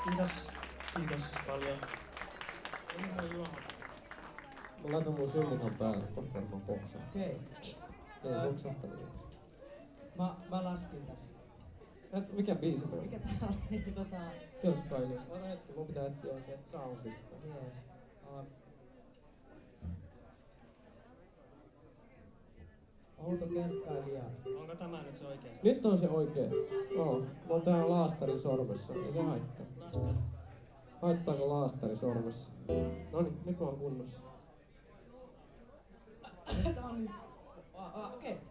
Kiitos. Kiitos paljon. Mä laitan mun synninhan päälle, kohta varmaan poksaa. Okei. Ei poksahtanut. Mä laskin tässä. Mikä biisi toi? Mikä tää oli? Kelkkaili. Ota hetki, mun pitää etsiä oikein soundit. Jees. Outo kelkkailija. Onko tämä nyt se oikein? Nyt on se oikein. Mulla on tää laastari sormessa, ei se haittaa. Haittaako laastari sormessa? Noniin, Niko on kunnossa. Tää on nyt... Okei.